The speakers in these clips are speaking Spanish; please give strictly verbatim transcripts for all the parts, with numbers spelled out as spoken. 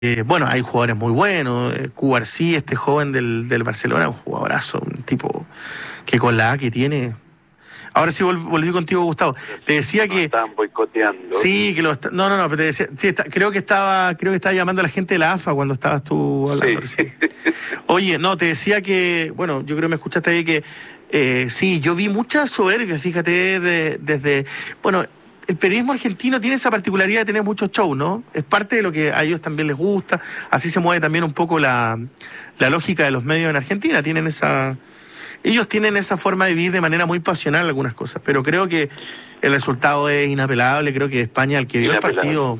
Eh, bueno, hay jugadores muy buenos. Eh, Cubarsí, este joven del, del Barcelona, un jugadorazo, un tipo que con la A que tiene. Ahora sí vol volví contigo, Gustavo. Te decía no que estaban boicoteando. Sí, que lo está, no, no, no, pero te decía, sí, está, creo que estaba, creo que estaba llamando a la gente de la A F A cuando estabas tú hablando Sí. recién. Oye, no, te decía que, bueno, yo creo que me escuchaste ahí que eh, sí, yo vi mucha soberbia, fíjate, de, desde, bueno, el periodismo argentino tiene esa particularidad de tener muchos shows, ¿no? Es parte de lo que a ellos también les gusta, así se mueve también un poco la, la lógica de los medios en Argentina, tienen esa... Ellos tienen esa forma de vivir de manera muy pasional algunas cosas, pero creo que el resultado es inapelable. Creo que España, el que vio el partido,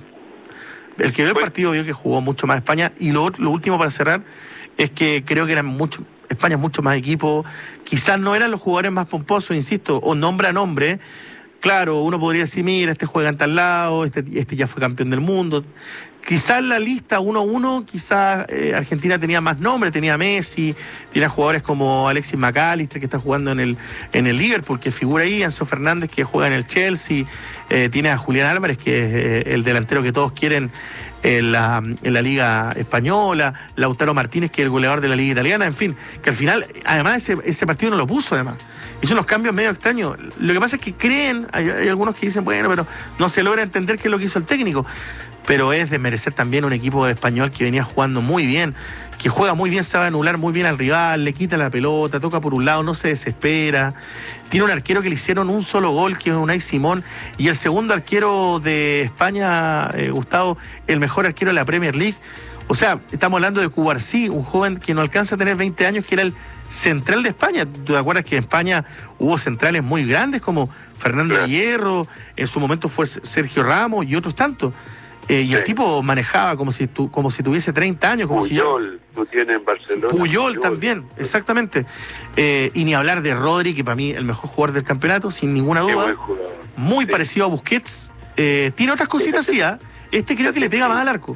el que vio el partido vio que jugó mucho más España. Y lo, lo último para cerrar es que creo que eran mucho, España es mucho más equipo. Quizás no eran los jugadores más pomposos, insisto, o nombre a nombre. Claro, uno podría decir, mira, este juega en tal lado, este, este ya fue campeón del mundo. Quizás en la lista uno a uno, quizás eh, Argentina tenía más nombre, tenía Messi, tiene jugadores como Alexis McAllister, que está jugando en el, en el Liverpool, que figura ahí, Enzo Fernández, que juega en el Chelsea, eh, tiene a Julián Álvarez, que es eh, el delantero que todos quieren en la, en la Liga Española, Lautaro Martínez, que es el goleador de la Liga Italiana, en fin, que al final, además, ese, ese partido no lo puso, además. Hizo unos cambios medio extraños. Lo que pasa es que creen, hay, hay algunos que dicen, bueno, pero no se logra entender qué es lo que hizo el técnico. Pero es de merecer también un equipo de español que venía jugando muy bien, que juega muy bien, sabe anular muy bien al rival, le quita la pelota, toca por un lado, no se desespera. Tiene un arquero que le hicieron un solo gol, que es Unai Simón, y el segundo arquero de España, eh, Gustavo, el mejor arquero de la Premier League. O sea, estamos hablando de Cubarsí, un joven que no alcanza a tener veinte años, que era el central de España. ¿Tú te acuerdas que en España hubo centrales muy grandes como Fernando claro. Hierro, en su momento fue Sergio Ramos y otros tantos? Eh, y sí. El tipo manejaba como si tu, como si tuviese treinta años. Como Puyol, si tú tienes en Barcelona. Puyol, Puyol también, exactamente. Eh, y ni hablar de Rodri, que para mí el mejor jugador del campeonato, sin ninguna duda. Qué buen jugador. Muy sí. parecido a Busquets. Eh, tiene otras cositas así, ¿eh? Este creo que le pega más al arco.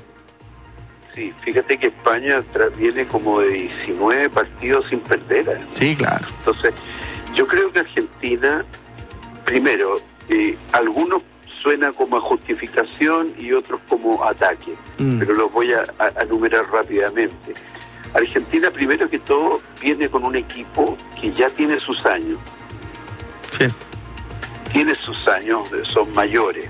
Sí, fíjate que España viene como de diecinueve partidos sin perder. ¿eh? Sí, claro. Entonces, yo creo que Argentina, primero, eh, algunos suena como a justificación y otros como ataque, mm. pero los voy a, a, a enumerar rápidamente. Argentina, primero que todo, viene con un equipo que ya tiene sus años. Sí. Tiene sus años, son mayores.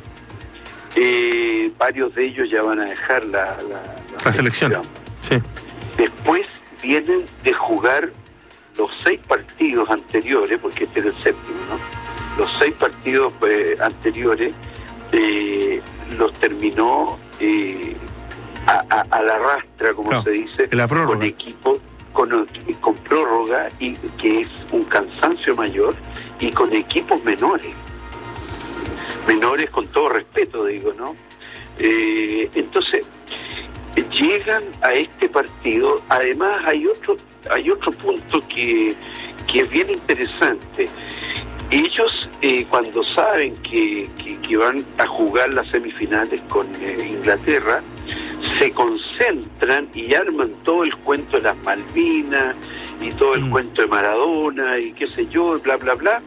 Eh, varios de ellos ya van a dejar la, la, la, la selección. Sí. Después vienen de jugar los seis partidos anteriores, porque este es el séptimo, ¿no? Los seis partidos eh, anteriores eh, los terminó eh, a, a, a la rastra, como no, se dice, con equipo con, con prórroga, y que es un cansancio mayor, y con equipos menores. Menores con todo respeto, digo, ¿no? Eh, entonces, llegan a este partido. Además, hay otro hay otro punto que, que es bien interesante. Ellos, eh, cuando saben que, que, que van a jugar las semifinales con eh, Inglaterra, se concentran y arman todo el cuento de las Malvinas y todo el mm. cuento de Maradona y qué sé yo, bla, bla, bla.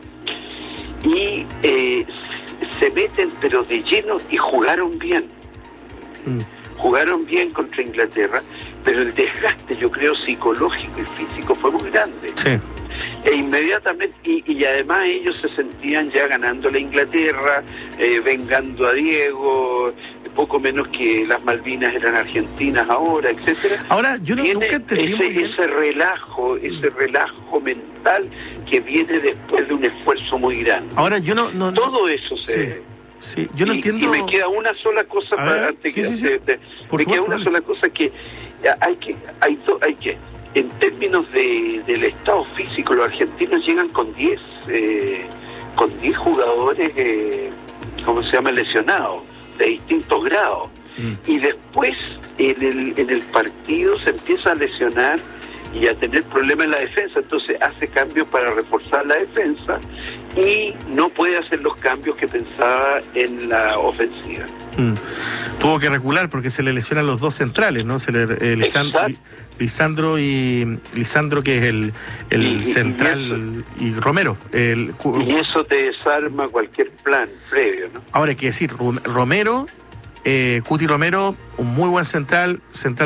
Y eh, se meten pero de lleno y jugaron bien. Mm. Jugaron bien contra Inglaterra, pero el desgaste, yo creo, psicológico y físico fue muy grande. Sí. E inmediatamente, y, y además ellos se sentían ya ganando la Inglaterra, eh, vengando a Diego, poco menos que las Malvinas eran argentinas ahora, etcétera. Ahora, yo no, viene nunca entendí ese, ese relajo, ese relajo mental que viene después de un esfuerzo muy grande. Ahora, yo no... no Todo no, eso se... Sí. Sí, yo no y, entiendo... y me queda una sola cosa a para ver, antes sí, que... sí, sí. De, de, me queda una sola cosa que hay que... Hay, to, hay que en términos de, del estado físico, los argentinos llegan con diez eh, con diez jugadores, eh, ¿cómo se llama?, lesionados, de distintos grados. Mm. Y después, en el, en el partido, se empieza a lesionar y a tener problemas en la defensa, entonces hace cambios para reforzar la defensa y no puede hacer los cambios que pensaba en la ofensiva. Mm. Tuvo que recular porque se le lesionan los dos centrales, ¿no? Se le, eh, Lisandro, Lisandro y Lisandro, que es el, el y, central, y, y Romero. El, y eso te desarma cualquier plan previo, ¿no? Ahora hay que decir, Romero Eh, Cuti Romero, un muy buen central, central